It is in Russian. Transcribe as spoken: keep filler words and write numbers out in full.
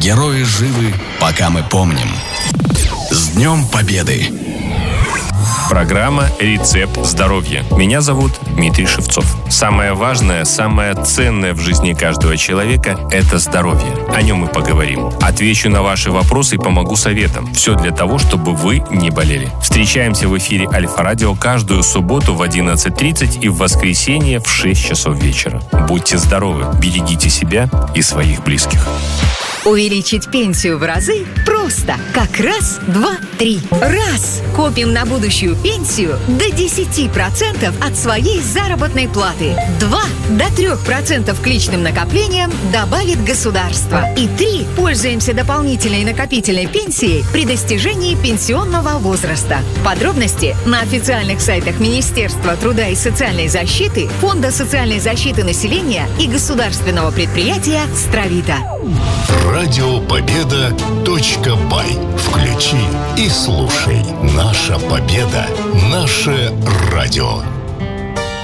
Герои живы, пока мы помним. С Днем Победы! Программа «Рецепт здоровья». Меня зовут Дмитрий Шевцов. Самое важное, самое ценное в жизни каждого человека – это здоровье. О нем мы поговорим. Отвечу на ваши вопросы и помогу советам. Все для того, чтобы вы не болели. Встречаемся в эфире Альфа-Радио каждую субботу в одиннадцать тридцать и в воскресенье в шесть часов вечера. Будьте здоровы, берегите себя и своих близких. Увеличить пенсию в разы просто. Как раз, два, три. Раз. Копим на будущую пенсию до десять процентов от своей заработной платы. Два. До три процента к личным накоплениям добавит государство. И три. Пользуемся дополнительной накопительной пенсией при достижении пенсионного возраста. Подробности на официальных сайтах Министерства труда и социальной защиты, Фонда социальной защиты населения и государственного предприятия «Стравита». Радио Победа точка бай. Включи и слушай. Наша победа. Наше радио.